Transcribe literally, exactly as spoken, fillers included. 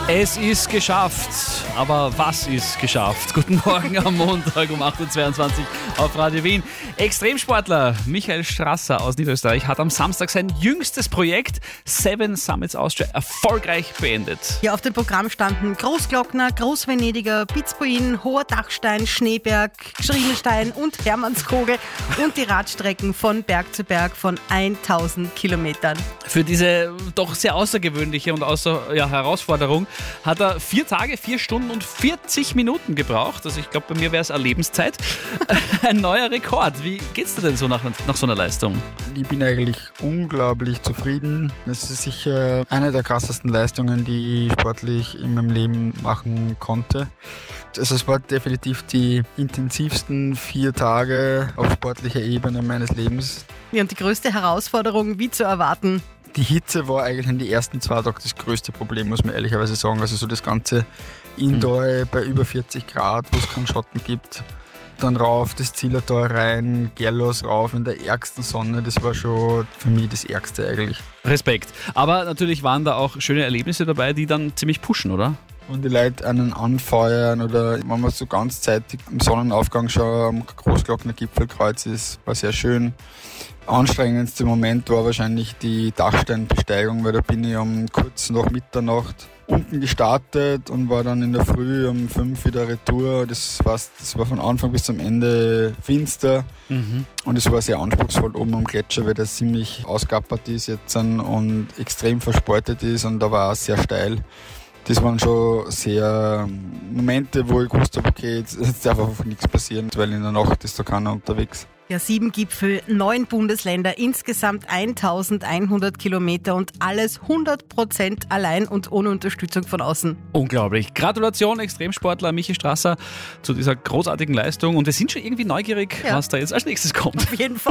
Es ist geschafft. Aber was ist geschafft? Guten Morgen am Montag um acht Uhr zweiundzwanzig auf Radio Wien. Extremsportler Michael Strasser aus Niederösterreich hat am Samstag sein jüngstes Projekt Seven Summits Austria erfolgreich beendet. Ja, auf dem Programm standen Großglockner, Großvenediger, Pitzbuin, Hoher Dachstein, Schneeberg, Schrienstein und Hermannskogel und die Radstrecken von Berg zu Berg von tausend Kilometern. Für diese doch sehr außergewöhnliche und außer, ja, Herausforderung hat er vier Tage, vier Stunden und vierzig Minuten gebraucht. Also ich glaube, bei mir wäre es eine Lebenszeit. Ein neuer Rekord. Wie geht's dir denn so nach, nach so einer Leistung? Ich bin eigentlich unglaublich zufrieden. Das ist sicher eine der krassesten Leistungen, die ich sportlich in meinem Leben machen konnte. Also es war definitiv die intensivsten vier Tage auf sportlicher Ebene meines Lebens. Ja, und die größte Herausforderung, wie zu erwarten? Die Hitze war eigentlich in den ersten zwei Tagen das größte Problem, muss man ehrlicherweise sagen. Also so das ganze Indoor mhm. bei über vierzig Grad, wo es keinen Schatten gibt. Dann rauf, das Zillertal rein, Gerlos rauf in der ärgsten Sonne. Das war schon für mich das Ärgste eigentlich. Respekt. Aber natürlich waren da auch schöne Erlebnisse dabei, die dann ziemlich pushen, oder? Und die Leute einen anfeuern oder wenn man so ganzzeitig im Sonnenaufgang schon am Großglockner Gipfelkreuz ist, war sehr schön. Anstrengendste Moment war wahrscheinlich die Dachsteinbesteigung, weil da bin ich um kurz nach Mitternacht unten gestartet und war dann in der Früh um fünf wieder retour. Das war, das war von Anfang bis zum Ende finster mhm. und es war sehr anspruchsvoll oben am Gletscher, weil der ziemlich ausgappert ist jetzt und extrem verspaltet ist und da war auch sehr steil. Das waren schon sehr Momente, wo ich gewusst habe, okay, jetzt, jetzt darf einfach nichts passieren, weil in der Nacht ist da keiner unterwegs. Ja, sieben Gipfel, neun Bundesländer, insgesamt eintausendeinhundert Kilometer und alles hundert Prozent allein und ohne Unterstützung von außen. Unglaublich. Gratulation, Extremsportler Michi Strasser, zu dieser großartigen Leistung. Und wir sind schon irgendwie neugierig, ja. was da jetzt als nächstes kommt. Auf jeden Fall.